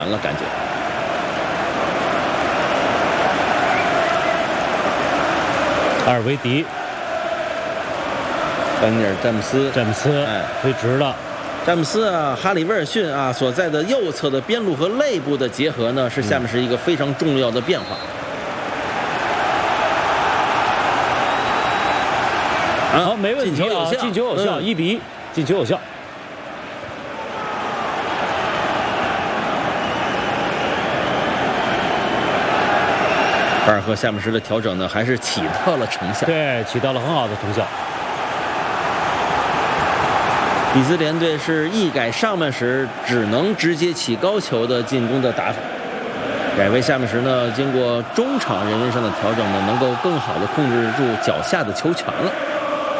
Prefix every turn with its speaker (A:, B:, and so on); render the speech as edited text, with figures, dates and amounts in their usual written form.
A: 完了感觉。
B: 阿尔维迪，
A: 丹尼尔·詹姆斯，
B: 推直了。
A: 詹姆斯啊，哈里·威尔逊啊所在的右侧的边路和肋部的结合呢，是下面是一个非常重要的变化。
B: 好，没问题啊，进球有效，1比1，进球有效。
A: 巴尔赫下半时的调整呢，还是起到了成效。
B: 对，起到了很好的成效。
A: 比兹联队是一改上半时只能直接起高球的进攻的打法，改为下半时呢，经过中场人员上的调整呢，能够更好的控制住脚下的球权了。